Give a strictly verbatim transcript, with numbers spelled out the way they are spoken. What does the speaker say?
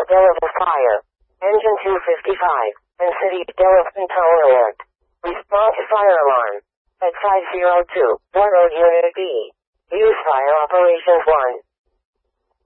Delavan fire. Engine two fifty-five. And City Delavan tow alert. Respond to fire alarm. At five zero two, Borough Unit B. Use fire operations one.